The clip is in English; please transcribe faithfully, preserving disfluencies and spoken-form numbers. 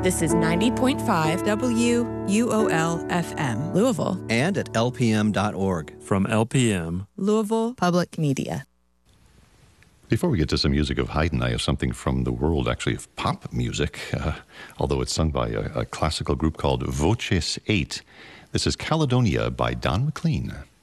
This is ninety point five W U O L F M, Louisville. And at L P M dot org. From L P M, Louisville Public Media. Before we get to some music of Haydn, I have something from the world, actually, of pop music, uh, although it's sung by a, a classical group called Voces eight. This is Caledonia by Don McLean.